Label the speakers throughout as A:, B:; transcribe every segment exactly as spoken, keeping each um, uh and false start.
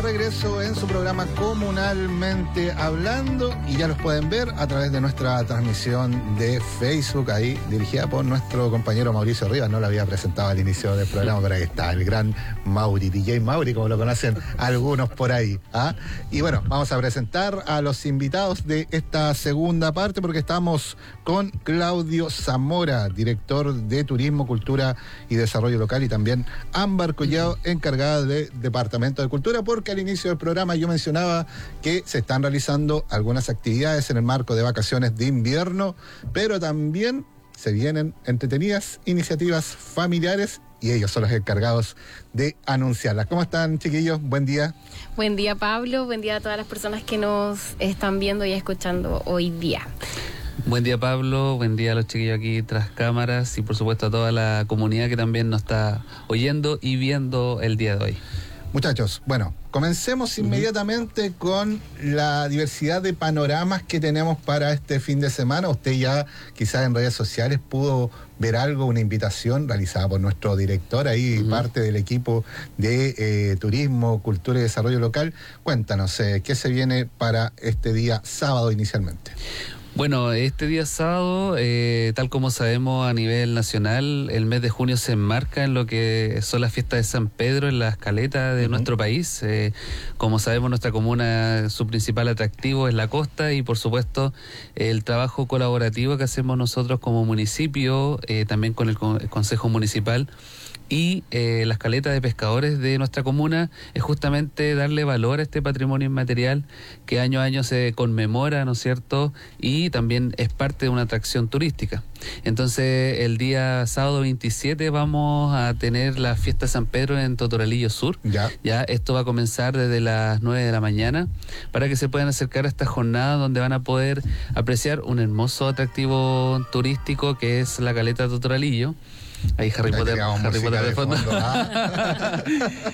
A: Regreso en su programa Comunalmente Hablando, y ya los pueden ver a través de nuestra transmisión de Facebook, ahí dirigida por nuestro compañero Mauricio Rivas. No lo había presentado al inicio del programa, pero ahí está el gran Mauri, D J Mauri, como lo conocen algunos por ahí, ¿ah? Y bueno, vamos a presentar a los invitados de esta segunda parte, porque estamos con Claudio Zamora, director de Turismo, Cultura y Desarrollo Local, y también Ámbar Collado, encargada de Departamento de Cultura, porque al inicio del programa yo mencionaba que se están realizando algunas actividades en el marco de vacaciones de invierno, pero también se vienen entretenidas iniciativas familiares y ellos son los encargados de anunciarlas. ¿Cómo están, chiquillos? Buen día.
B: Buen día, Pablo. Buen día a todas las personas que nos están viendo y escuchando hoy día.
C: Buen día, Pablo. Buen día a los chiquillos aquí tras cámaras y por supuesto a toda la comunidad que también nos está oyendo y viendo el día de hoy.
A: Muchachos, bueno, comencemos inmediatamente uh-huh. con la diversidad de panoramas que tenemos para este fin de semana. Usted ya quizás en redes sociales pudo ver algo, una invitación realizada por nuestro director, ahí uh-huh. parte del equipo de eh, Turismo, Cultura y Desarrollo Local. Cuéntanos, eh, ¿qué se viene para este día sábado inicialmente?
C: Bueno, este día sábado, eh, tal como sabemos a nivel nacional, el mes de junio se enmarca en lo que son las fiestas de San Pedro en las caletas de uh-huh. nuestro país. Eh, como sabemos, nuestra comuna, su principal atractivo es la costa y por supuesto el trabajo colaborativo que hacemos nosotros como municipio, eh, también con el, con el Consejo Municipal, y eh, las caletas de pescadores de nuestra comuna es justamente darle valor a este patrimonio inmaterial que año a año se conmemora, ¿no es cierto? Y también es parte de una atracción turística. Entonces, el día sábado veintisiete vamos a tener la fiesta San Pedro en Totoralillo Sur.
A: Ya.
C: Ya esto va a comenzar desde las nueve de la mañana para que se puedan acercar a esta jornada donde van a poder apreciar un hermoso atractivo turístico que es la caleta Totoralillo. Ahí Harry Potter, Harry Potter de fondo, de fondo. ¿Ah?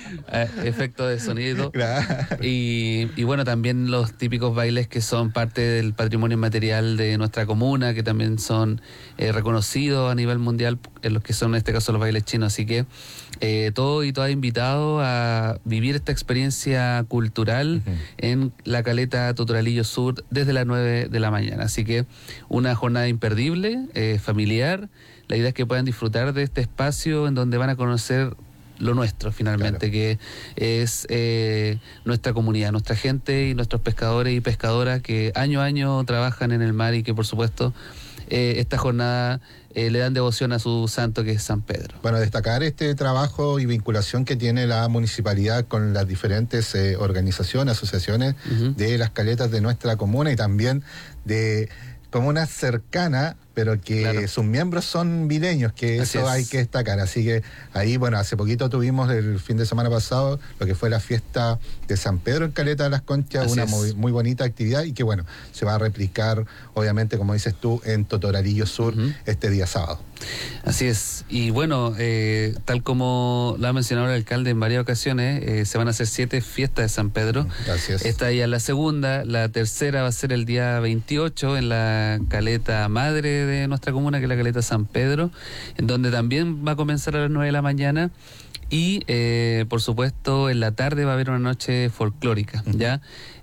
C: Efecto de sonido.
A: Claro.
C: Y, y bueno, también los típicos bailes que son parte del patrimonio inmaterial de nuestra comuna, que también son eh, reconocidos a nivel mundial, en los que son en este caso los bailes chinos. Así que eh, todo y toda invitado a vivir esta experiencia cultural uh-huh. en la caleta Totoralillo Sur desde las nueve de la mañana. Así que una jornada imperdible, eh, familiar. La idea es que puedan disfrutar de este espacio en donde van a conocer lo nuestro finalmente, claro. que es eh, nuestra comunidad, nuestra gente y nuestros pescadores y pescadoras que año a año trabajan en el mar y que por supuesto eh, esta jornada eh, le dan devoción a su santo que es San Pedro.
A: Bueno, destacar este trabajo y vinculación que tiene la municipalidad con las diferentes eh, organizaciones, asociaciones uh-huh. de las caletas de nuestra comuna y también de comunas cercanas, pero que claro. sus miembros son vileños, que Así eso es. Hay que destacar. Así que ahí, bueno, hace poquito tuvimos el fin de semana pasado lo que fue la fiesta de San Pedro en Caleta de las Conchas, Así una muy, muy bonita actividad y que, bueno, se va a replicar, obviamente, como dices tú, en Totoralillo Sur uh-huh. este día sábado.
C: Así es. Y bueno, eh, tal como lo ha mencionado el alcalde en varias ocasiones, eh, se van a hacer siete fiestas de San Pedro.
A: Así es.
C: Esta ya es la segunda, la tercera va a ser el día veintiocho en la caleta madre de nuestra comuna, que es la caleta San Pedro, en donde también va a comenzar a las nueve de la mañana. Y, eh, por supuesto, en la tarde va a haber una noche folclórica, uh-huh. ¿ya?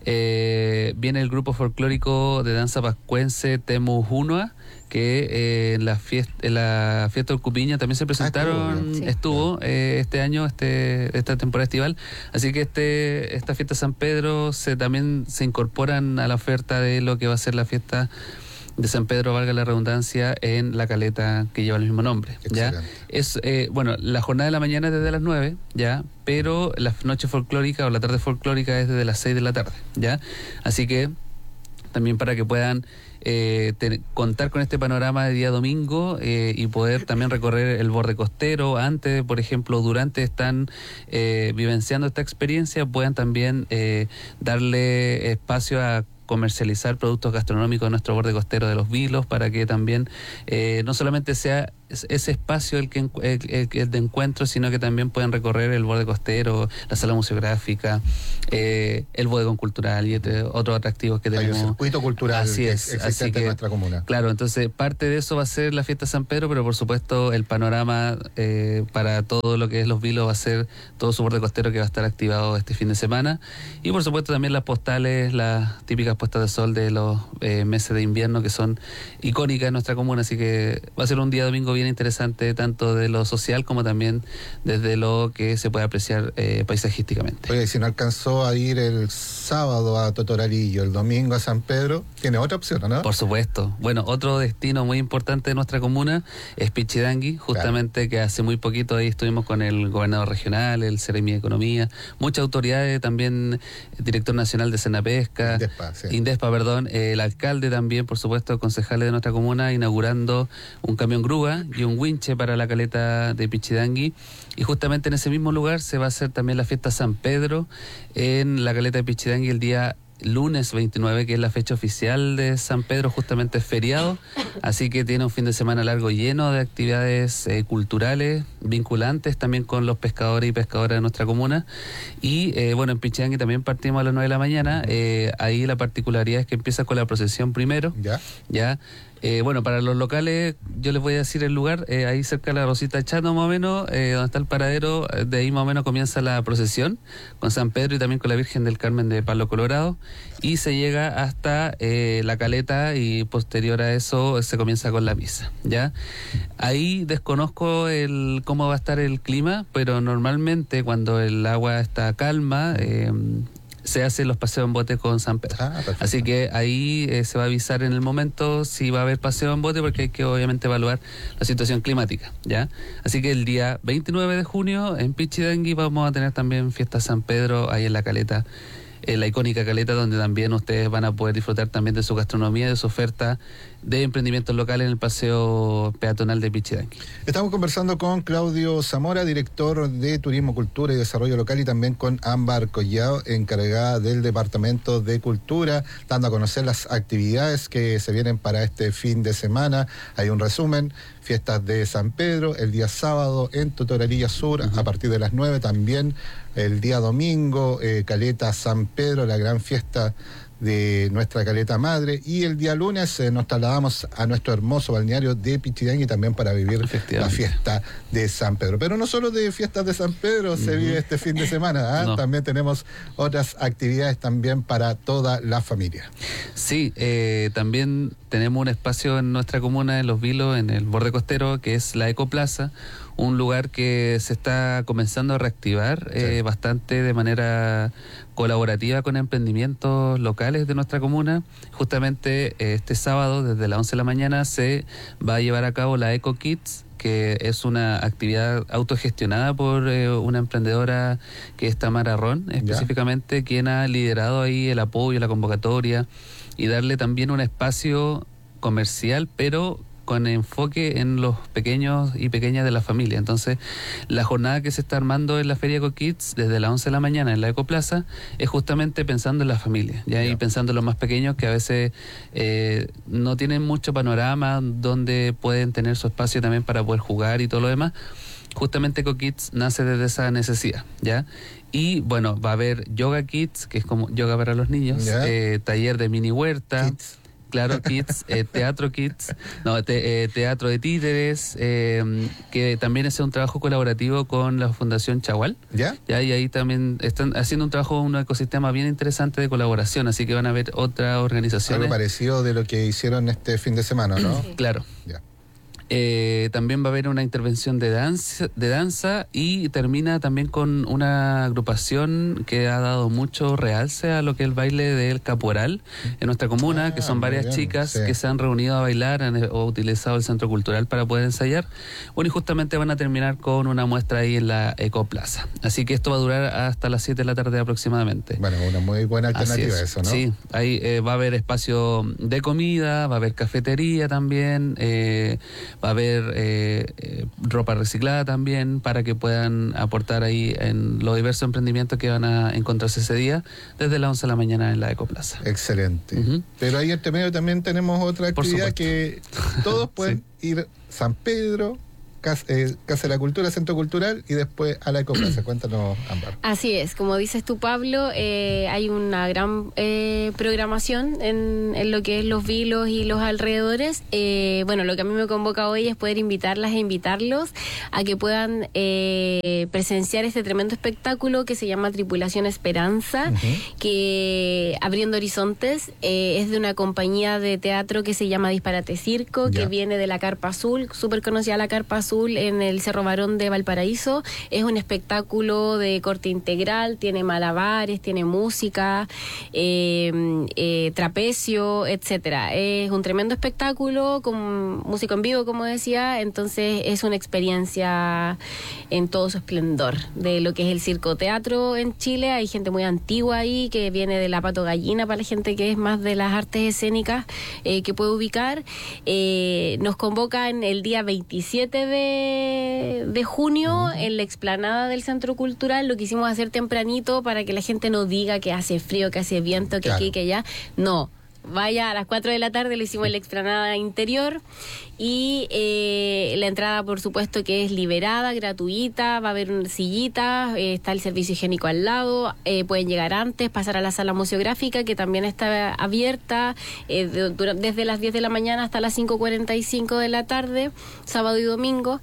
C: Eh, viene el grupo folclórico de danza pascuense Temu Junua, que eh, en, la fiesta, en la fiesta del Cupiña también se presentaron, ah, estuvo, sí. estuvo eh, este año, este esta temporada estival. Así que este esta fiesta San Pedro se también se incorporan a la oferta de lo que va a ser la fiesta de San Pedro, valga la redundancia, en la caleta que lleva el mismo nombre. ¿Ya? Es eh, bueno, la jornada de la mañana es desde las nueve, ya, pero la noche folclórica o la tarde folclórica es desde las seis de la tarde, ya. Así que también para que puedan eh, ten, contar con este panorama de día domingo eh, y poder también recorrer el borde costero antes, por ejemplo, durante están eh, vivenciando esta experiencia, puedan también eh, darle espacio a comercializar productos gastronómicos en nuestro borde costero de Los Vilos para que también eh, no solamente sea ese espacio el que el, el, el de encuentro, sino que también pueden recorrer el borde costero, la sala museográfica, eh, el bodegón cultural y este, otros atractivos que tenemos.
A: Hay un circuito cultural
C: así es,
A: existente
C: así que,
A: en nuestra comuna.
C: Claro, entonces parte de eso va a ser la fiesta de San Pedro, pero por supuesto el panorama eh, para todo lo que es Los Vilos va a ser todo su borde costero que va a estar activado este fin de semana, y por supuesto también las postales, las típicas puestas de sol de los eh, meses de invierno que son icónicas en nuestra comuna, así que va a ser un día domingo bien interesante, tanto de lo social como también desde lo que se puede apreciar eh, paisajísticamente.
A: Oye, si no alcanzó a ir el sábado a Totoralillo, el domingo a San Pedro, tiene otra opción, ¿no?
C: Por supuesto. Bueno, otro destino muy importante de nuestra comuna es Pichidangui, justamente claro. Que hace muy poquito ahí estuvimos con el gobernador regional, el Seremi de Economía, muchas autoridades, también el director nacional de Senapesca,
A: Indespa, sí.
C: Indespa, perdón, eh, el alcalde también, por supuesto, concejales de nuestra comuna, inaugurando un camión grúa y un winche para la caleta de Pichidangui, y justamente en ese mismo lugar se va a hacer también la fiesta San Pedro en la caleta de Pichidangui el día lunes veintinueve, que es la fecha oficial de San Pedro, justamente es feriado, así que tiene un fin de semana largo lleno de actividades eh, culturales, vinculantes también con los pescadores y pescadoras de nuestra comuna. Y eh, bueno, en Pichidangui también partimos a las nueve de la mañana, eh, ahí la particularidad es que empieza con la procesión primero,
A: ya,
C: ya. Eh, bueno, para los locales, yo les voy a decir el lugar, eh, ahí cerca de la Rosita Chano más o menos, eh, donde está el paradero, de ahí más o menos comienza la procesión con San Pedro y también con la Virgen del Carmen de Palo Colorado, y se llega hasta eh, la caleta, y posterior a eso se comienza con la misa, ¿ya? Ahí desconozco el cómo va a estar el clima, pero normalmente cuando el agua está calma, eh, se hacen los paseos en bote con San Pedro.
A: Ah,
C: así que ahí eh, se va a avisar en el momento si va a haber paseo en bote, porque hay que obviamente evaluar la situación climática, ¿ya? Así que el día veintinueve de junio en Pichidangui vamos a tener también fiesta San Pedro ahí en la caleta, en la icónica caleta, donde también ustedes van a poder disfrutar también de su gastronomía, de su oferta de emprendimientos locales en el paseo peatonal de Pichidangui.
A: Estamos conversando con Claudio Zamora, director de Turismo, Cultura y Desarrollo Local, y también con Ámbar Collao, encargada del Departamento de Cultura, dando a conocer las actividades que se vienen para este fin de semana. Hay un resumen: fiestas de San Pedro el día sábado en Totoralillo Sur, uh-huh, a partir de las nueve, también el día domingo eh, Caleta San Pedro, la gran fiesta de nuestra caleta madre, y el día lunes eh, nos trasladamos a nuestro hermoso balneario de Pichidangui también para vivir la fiesta de San Pedro. Pero no solo de fiestas de San Pedro uh-huh. se vive este fin de semana, ¿eh? No. También tenemos otras actividades también para toda la familia.
C: Sí, eh, también tenemos un espacio en nuestra comuna, en Los Vilos, en el borde costero, que es la Ecoplaza, un lugar que se está comenzando a reactivar sí. eh, bastante de manera colaborativa con emprendimientos locales de nuestra comuna. Justamente eh, este sábado, desde las once de la mañana, se va a llevar a cabo la Eco Kids, que es una actividad autogestionada por eh, una emprendedora que es Tamara Ron, específicamente, ¿ya?, quien ha liderado ahí el apoyo, la convocatoria, y darle también un espacio comercial, pero con enfoque en los pequeños y pequeñas de la familia. Entonces, la jornada que se está armando en la Feria Eco Kids desde las once de la mañana en la Ecoplaza es justamente pensando en la familia, ya, yeah. y pensando en los más pequeños que a veces eh, no tienen mucho panorama donde pueden tener su espacio también para poder jugar y todo lo demás. Justamente Eco Kids nace desde esa necesidad, ¿ya? Y bueno, va a haber Yoga Kids, que es como yoga para los niños, yeah. eh, taller de mini huerta, Kids. Claro, Kids, eh, Teatro Kids, no, te, eh, Teatro de Títeres, eh, que también es un trabajo colaborativo con la Fundación Chagual.
A: ¿Ya?
C: Ya, y ahí también están haciendo un trabajo, un ecosistema bien interesante de colaboración, así que van a ver otras organizaciones.
A: Algo parecido de lo que hicieron este fin de semana, ¿no?
C: Sí. Claro.
A: Ya.
C: Eh, también va a haber una intervención de danza, de danza y termina también con una agrupación que ha dado mucho realce a lo que es el baile del caporal en nuestra comuna, ah, que son varias bien, chicas sí. que se han reunido a bailar han, o utilizado el centro cultural para poder ensayar. Bueno, y justamente van a terminar con una muestra ahí en la Ecoplaza. Así que esto va a durar hasta las siete de la tarde aproximadamente.
A: Bueno, una muy buena alternativa eso, ¿no?
C: Sí, ahí eh, va a haber espacio de comida, va a haber cafetería también, eh, va a haber eh, eh, ropa reciclada también para que puedan aportar ahí en los diversos emprendimientos que van a encontrarse ese día desde las once de la mañana en la Ecoplaza.
A: Excelente. Uh-huh. Pero ahí entre medio también tenemos otra actividad que todos pueden sí. ir San Pedro, Casa, eh, Casa de la Cultura, Centro Cultural y después a la Ecoplaza. Cuéntanos, Ámbar.
B: Así es, como dices tú, Pablo, eh, hay una gran eh, programación en, en lo que es los Vilos y los alrededores. Eh, bueno, lo que a mí me convoca hoy es poder invitarlas e invitarlos a que puedan eh, presenciar este tremendo espectáculo que se llama Tripulación Esperanza, uh-huh. que Abriendo Horizontes eh, es de una compañía de teatro que se llama Disparate Circo, yeah. que viene de la Carpa Azul, súper conocida la Carpa Azul, en el Cerro Barón de Valparaíso. Es un espectáculo de corte integral, tiene malabares, tiene música, eh, eh, trapecio, etcétera. Es un tremendo espectáculo con música en vivo, como decía, entonces es una experiencia en todo su esplendor de lo que es el circoteatro en Chile. Hay gente muy antigua ahí que viene de la Pato Gallina, para la gente que es más de las artes escénicas eh, que puede ubicar. Eh, nos convocan el día veintisiete de de junio en la explanada del Centro Cultural. Lo quisimos hacer tempranito para que la gente no diga que hace frío, que hace viento, que claro. aquí, que allá. No, vaya a las cuatro de la tarde, lo hicimos en la explanada interior. Y eh, la entrada, por supuesto, que es liberada, gratuita, va a haber sillitas, eh, está el servicio higiénico al lado, eh, pueden llegar antes, pasar a la sala museográfica, que también está abierta eh, de, de, desde las diez de la mañana hasta las cinco cuarenta y cinco de la tarde, sábado y domingo.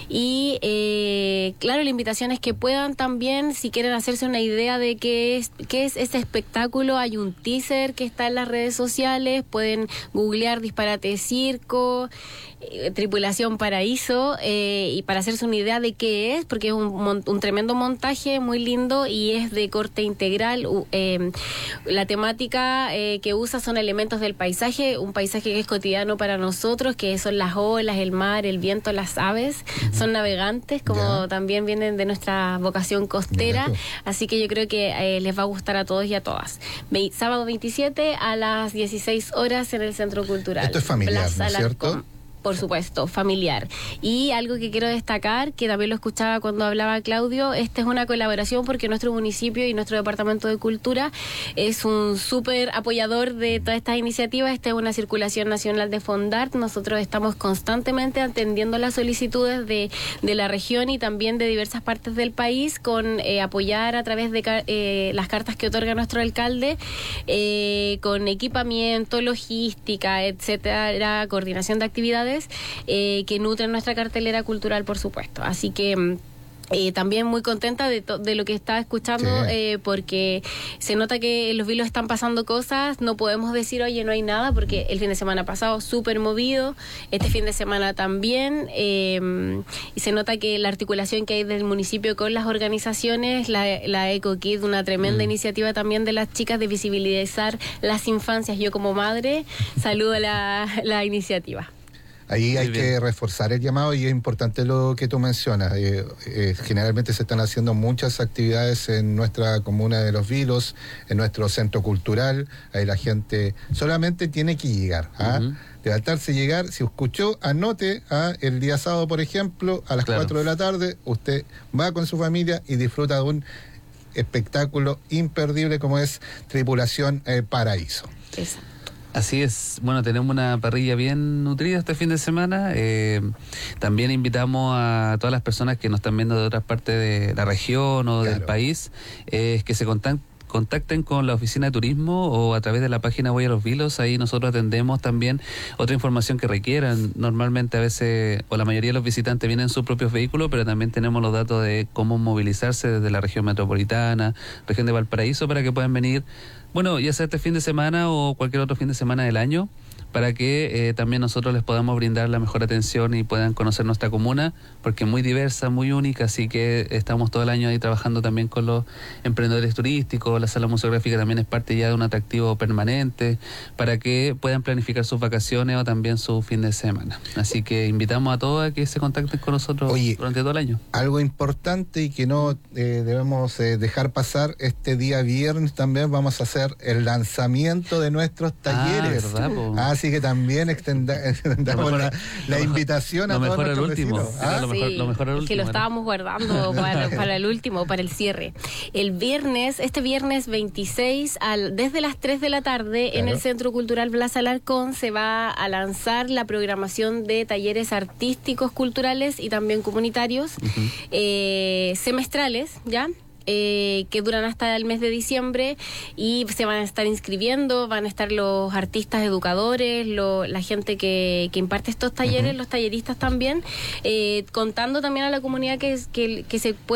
B: Y eh, claro, la invitación es que puedan también, si quieren hacerse una idea de qué es, qué es este espectáculo, hay un teaser que está en las redes sociales, pueden googlear Disparate Circo, Tripulación Paraíso, eh, y para hacerse una idea de qué es, porque es un, un tremendo montaje muy lindo y es de corte integral. Eh, la temática eh, que usa son elementos del paisaje, un paisaje que es cotidiano para nosotros, que son las olas, el mar, el viento, las aves, uh-huh. son navegantes, como yeah. también vienen de nuestra vocación costera, yeah. así que yo creo que eh, les va a gustar a todos y a todas. Ve- sábado veintisiete a las dieciséis horas en el Centro Cultural.
A: Esto es familiar,
B: Plaza
A: ¿no es cierto?
B: Larcón. Por supuesto, familiar. Y algo que quiero destacar, que también lo escuchaba cuando hablaba Claudio, esta es una colaboración porque nuestro municipio y nuestro Departamento de Cultura es un súper apoyador de todas estas iniciativas. Esta es una circulación nacional de Fondart. Nosotros estamos constantemente atendiendo las solicitudes de, de la región y también de diversas partes del país con eh, apoyar a través de eh, las cartas que otorga nuestro alcalde, eh, con equipamiento, logística, etcétera, coordinación de actividades Eh, que nutren nuestra cartelera cultural, por supuesto. Así que Eh, también muy contenta de, to- de lo que estaba escuchando, sí. eh, porque se nota que en los Vilos están pasando cosas. No podemos decir, oye, no hay nada, porque el fin de semana pasado súper movido, este fin de semana también, eh, y se nota que la articulación que hay del municipio con las organizaciones, la, la Eco Kid, una tremenda mm. iniciativa también de las chicas de visibilizar las infancias. Yo como madre saludo la, la iniciativa.
A: Ahí hay
C: Muy
A: que
C: bien.
A: reforzar el llamado y es importante lo que tú mencionas. Eh, eh, generalmente se están haciendo muchas actividades en nuestra comuna de Los Vilos, en nuestro centro cultural. Ahí la gente solamente tiene que llegar. ¿ah? Uh-huh. Levantarse y llegar. Si escuchó, anote. ¿ah? El día sábado, por ejemplo, a las
C: claro.
A: cuatro de la tarde, usted va con su familia y disfruta de un espectáculo imperdible como es Tripulación eh, Paraíso.
B: Exacto.
C: Así es, bueno, tenemos una parrilla bien nutrida este fin de semana. Eh, también invitamos a todas las personas que nos están viendo de otras partes de la región o claro. del país, eh, que se contacten. contacten con la oficina de turismo o a través de la página Voy a los Vilos. Ahí nosotros atendemos también otra información que requieran. Normalmente a veces, o la mayoría de los visitantes vienen en sus propios vehículos, pero también tenemos los datos de cómo movilizarse desde la región metropolitana, región de Valparaíso, para que puedan venir, bueno, ya sea este fin de semana o cualquier otro fin de semana del año, para que eh, también nosotros les podamos brindar la mejor atención y puedan conocer nuestra comuna, porque es muy diversa, muy única, así que estamos todo el año ahí trabajando también con los emprendedores turísticos. La sala museográfica también es parte ya de un atractivo permanente, para que puedan planificar sus vacaciones o también su fin de semana. Así que invitamos a todos a que se contacten con nosotros Oye, durante todo el año.
A: Algo importante y que no eh, debemos eh, dejar pasar, este día viernes también vamos a hacer el lanzamiento de nuestros talleres.
C: Ah, ¿verdad, po?
A: Así Así que también extenda, extendamos
C: mejor-
A: la, la
C: lo
A: invitación
C: mejor-
A: a
C: lo
A: todos
C: mejor al
A: nuestros
C: último.
A: vecinos.
C: Era
A: ¿Ah?
C: lo mejor- lo mejor al
B: es que
C: último,
B: lo
C: ¿no?
B: estábamos guardando para, para el último, para el cierre. El viernes, este viernes veintiséis, al, desde las tres de la tarde, en
A: Claro.
B: el Centro Cultural Blas Alarcón, se va a lanzar la programación de talleres artísticos, culturales y también comunitarios, eh, semestrales, ¿ya? Eh, que duran hasta el mes de diciembre y se van a estar inscribiendo, van a estar los artistas educadores, lo, la gente que, que imparte estos talleres, los talleristas también, eh, contando también a la comunidad que, que, que se puede